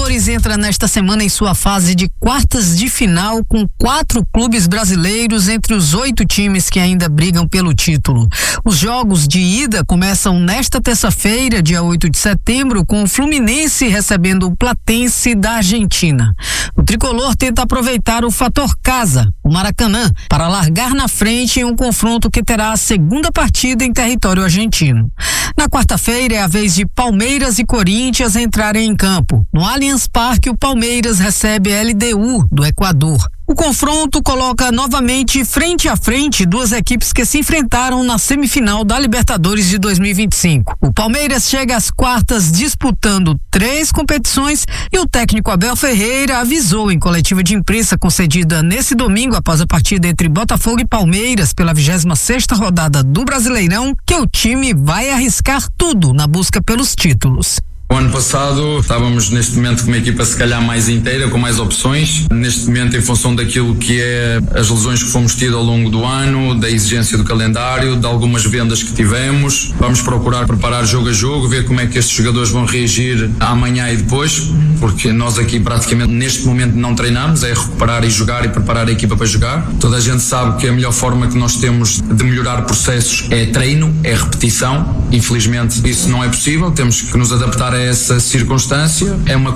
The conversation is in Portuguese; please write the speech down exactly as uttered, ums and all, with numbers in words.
Libertadores entra nesta semana em sua fase de quartas de final com quatro clubes brasileiros entre os oito times que ainda brigam pelo título. Os jogos de ida começam nesta terça-feira, dia oito de setembro, com o Fluminense recebendo o Platense da Argentina. O tricolor tenta aproveitar o fator casa, o Maracanã, para largar na frente em um confronto que terá a segunda partida em território argentino. Na quarta-feira é a vez de Palmeiras e Corinthians entrarem em campo. No Allianz Parque, o Palmeiras recebe a L D U do Equador. O confronto coloca novamente frente a frente duas equipes que se enfrentaram na semifinal da Libertadores de dois mil e vinte e cinco. O Palmeiras chega às quartas disputando três competições e o técnico Abel Ferreira avisou em coletiva de imprensa concedida nesse domingo após a partida entre Botafogo e Palmeiras pela vigésima sexta rodada do Brasileirão que o time vai arriscar tudo na busca pelos títulos. O ano passado estávamos neste momento com uma equipa se calhar mais inteira, com mais opções. Neste momento, em função daquilo que é as lesões que fomos tidos ao longo do ano, da exigência do calendário, de algumas vendas que tivemos, vamos procurar preparar jogo a jogo, ver como é que estes jogadores vão reagir amanhã e depois, porque nós aqui praticamente neste momento não treinamos, é recuperar e jogar e preparar a equipa para jogar. Toda a gente sabe que a melhor forma que nós temos de melhorar processos é treino, é repetição. Infelizmente isso não é possível, temos que nos adaptar a essa circunstância. É uma